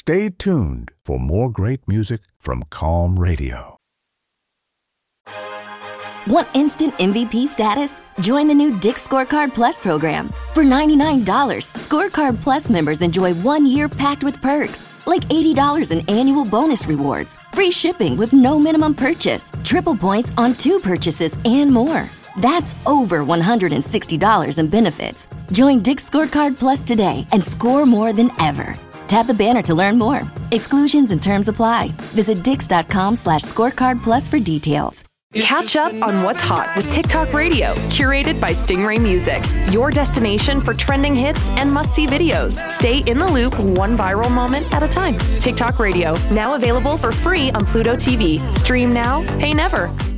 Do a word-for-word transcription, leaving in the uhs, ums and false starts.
Stay tuned for more great music from Calm Radio. Want instant M V P status? Join the new Dick's Scorecard Plus program. For ninety-nine dollars, Scorecard Plus members enjoy one year packed with perks, like eighty dollars in annual bonus rewards, free shipping with no minimum purchase, triple points on two purchases, and more. That's over one hundred sixty dollars in benefits. Join Dick's Scorecard Plus today and score more than ever. Tap the banner to learn more. Exclusions and terms apply. Visit dix.com slash scorecard plus for details. Catch up on what's hot with TikTok Radio, curated by Stingray Music. Your destination for trending hits and must-see videos. Stay in the loop, one viral moment at a time. TikTok Radio, now available for free on Pluto T V. Stream now, pay never.